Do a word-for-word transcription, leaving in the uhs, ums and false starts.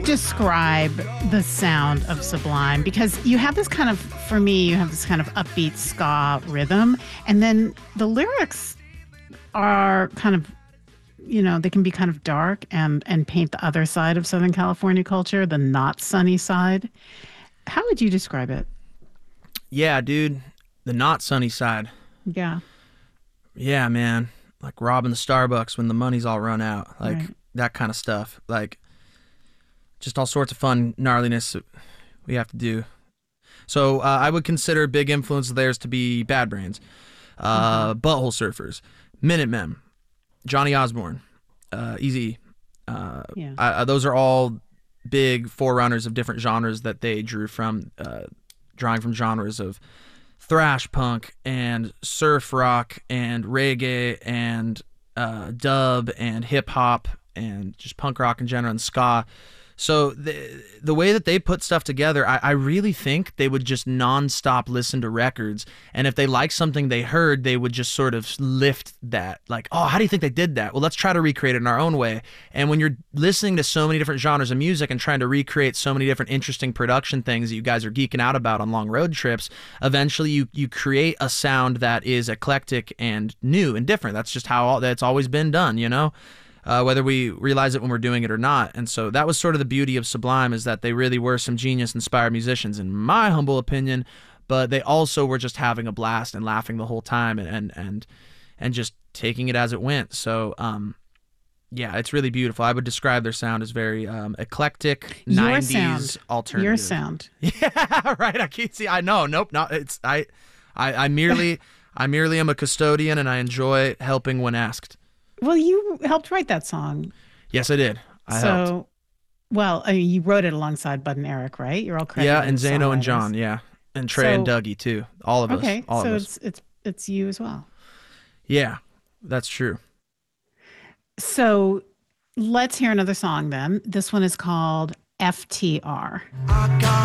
describe the sound of Sublime? Because you have this kind of, for me, you have this kind of upbeat ska rhythm, and then the lyrics are kind of, you know, they can be kind of dark and and paint the other side of Southern California culture, the not sunny side. How would you describe it? Yeah, dude, the not sunny side. Yeah. Yeah, man, like robbing the Starbucks when the money's all run out, like Right. that kind of stuff. Like just all sorts of fun gnarliness that we have to do. So uh, I would consider big influence of theirs to be Bad Brains, uh, Mhm. Butthole Surfers, Minutemen, Johnny Osborne, uh, Eazy. Uh, Yeah. I, I, those are all big forerunners of different genres that they drew from, uh, drawing from genres of thrash punk and surf rock and reggae and uh, dub and hip hop and just punk rock in general and ska. So the the way that they put stuff together, I, I really think they would just nonstop listen to records, and if they liked something they heard, they would just sort of lift that, like, oh, how do you think they did that? Well, let's try to recreate it in our own way. And when you're listening to so many different genres of music and trying to recreate so many different interesting production things that you guys are geeking out about on long road trips, eventually you you create a sound that is eclectic and new and different. That's just how all, that's always been done, you know? Uh, whether we realize it when we're doing it or not. And so that was sort of the beauty of Sublime, is that they really were some genius-inspired musicians, in my humble opinion, but they also were just having a blast and laughing the whole time and and and, and just taking it as it went. So, um, yeah, it's really beautiful. I would describe their sound as very um, eclectic, Your nineties sound. alternative. Your sound. Yeah, right. I can't see. I know. Nope. Not. It's. I. I. I merely. I merely am a custodian, and I enjoy helping when asked. Well, you helped write that song. Yes, I did. I so, helped. well, I mean, you wrote it alongside Bud and Eric, right? You're all credited. Yeah, and as Zano and songwriters. John. Yeah, and Trey and So- Dougie too. All of us. Okay, All so of us. it's it's it's you as well. Yeah, that's true. So let's hear another song then. This one is called F T R.